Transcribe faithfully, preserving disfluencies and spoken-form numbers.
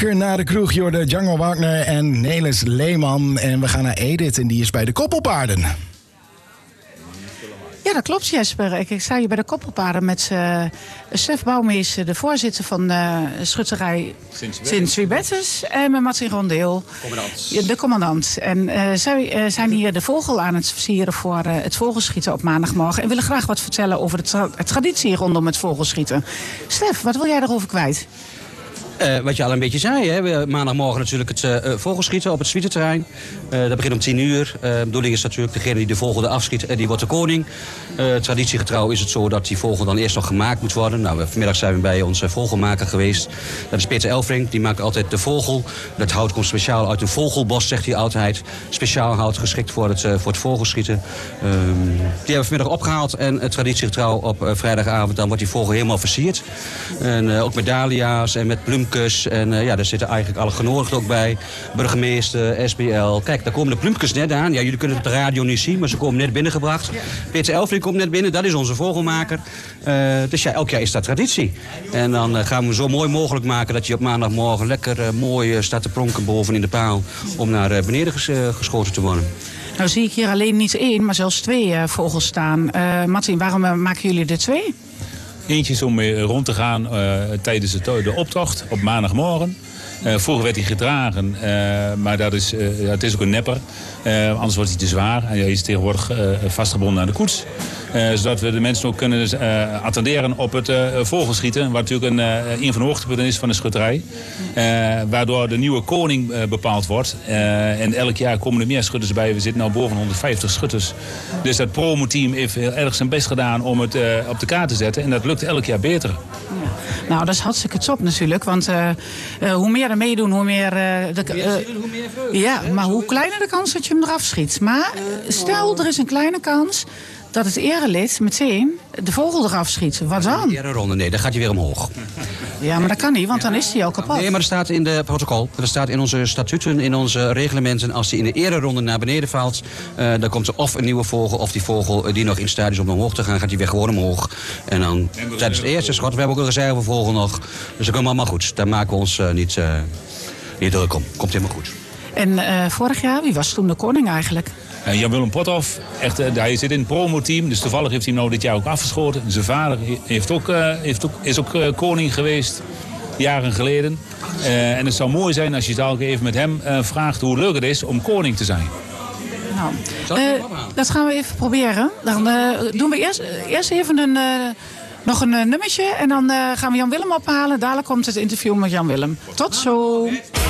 Naar de kroeg, Jorde, Django Wagner en Nelis Leeman. En we gaan naar Edith en die is bij de koppelpaarden. Ja, dat klopt, Jesper. Ik, ik sta hier bij de koppelpaarden met uh, Stef Bouwmees, de voorzitter van uh, schutterij Sint-Wibettes. En met Martin Rondeel, commandant. de commandant. En uh, zij uh, zijn hier de vogel aan het versieren voor uh, het vogelschieten op maandagmorgen. En willen graag wat vertellen over de tra traditie rondom het vogelschieten. Stef, wat wil jij daarover kwijt? Uh, wat je al een beetje zei, hè? We, maandagmorgen natuurlijk het uh, vogelschieten op het Zwieterterrein. Uh, dat begint om tien uur. Uh, de bedoeling is natuurlijk degene die de vogel afschiet, uh, die wordt de koning. Uh, traditiegetrouw is het zo dat die vogel dan eerst nog gemaakt moet worden. Nou, vanmiddag zijn we bij onze vogelmaker geweest. Dat is Peter Elfrink, die maakt altijd de vogel. Dat hout komt speciaal uit een vogelbos, zegt hij altijd. Speciaal hout, geschikt voor het, uh, voor het vogelschieten. Uh, die hebben we vanmiddag opgehaald en uh, traditiegetrouw op uh, vrijdagavond, dan wordt die vogel helemaal versierd. En uh, ook met dahlia's en met bloem. En uh, ja, daar zitten eigenlijk alle genodigden ook bij. Burgemeester, S B L. Kijk, daar komen de plumpjes net aan. Ja, jullie kunnen het op de radio niet zien, maar ze komen net binnengebracht. Ja. Peter Elfrink komt net binnen, dat is onze vogelmaker. Uh, dus ja, elk jaar is dat traditie. En dan uh, gaan we zo mooi mogelijk maken dat je op maandagmorgen lekker uh, mooi uh, staat te pronken boven in de paal om naar uh, beneden ges uh, geschoten te worden. Nou zie ik hier alleen niet één, maar zelfs twee uh, vogels staan. Uh, Martin, waarom uh, maken jullie er twee? Eentje is om mee rond te gaan uh, tijdens de, de optocht op maandagmorgen. Uh, vroeger werd hij gedragen, uh, maar dat is, uh, het is ook een nepper. Uh, anders wordt hij te zwaar. En hij is tegenwoordig uh, vastgebonden aan de koets. Uh, zodat we de mensen ook kunnen uh, attenderen op het uh, vogelschieten. Wat natuurlijk een, uh, een van de hoogtepunten is van de schutterij. Uh, waardoor de nieuwe koning uh, bepaald wordt. Uh, en elk jaar komen er meer schutters bij. We zitten nu boven honderdvijftig schutters. Dus dat promoteam heeft heel erg zijn best gedaan om het uh, op de kaart te zetten. En dat lukt elk jaar beter. Ja. Nou, dat is hartstikke top natuurlijk. Want uh, uh, hoe meer er meedoen, hoe meer... Uh, de, uh, hoe meer vreugde. Ja, maar hoe kleiner de kans dat je hem eraf schiet. Maar stel, er is een kleine kans dat het erelid meteen de vogel eraf schiet. Wat dan? De ereronde, nee, dan gaat hij weer omhoog. Ja, maar dat kan niet, want dan is hij al kapot. Nee, maar er staat in de protocol, er staat in onze statuten, in onze reglementen, als hij in de ereronde naar beneden valt, uh, dan komt er of een nieuwe vogel, of die vogel die nog in staat is om omhoog te gaan, gaat hij weer gewoon omhoog. En dan tijdens het eerste schot, we hebben ook een reservevogel nog, dus dat komt allemaal goed. Daar maken we ons uh, niet, uh, niet druk om. Komt helemaal goed. En uh, vorig jaar, wie was toen de koning eigenlijk? Uh, Jan-Willem Pothoff, echt, uh, hij zit in het promoteam, dus toevallig heeft hij hem nou dit jaar ook afgeschoten. Zijn vader heeft ook, uh, heeft ook, is ook uh, koning geweest, jaren geleden. Uh, en het zou mooi zijn als je het al even met hem uh, vraagt hoe leuk het is om koning te zijn. Nou, uh, dat gaan we even proberen. Dan uh, doen we eerst, uh, eerst even een, uh, nog een uh, nummertje en dan uh, gaan we Jan-Willem ophalen. Dadelijk komt het interview met Jan-Willem. Tot zo!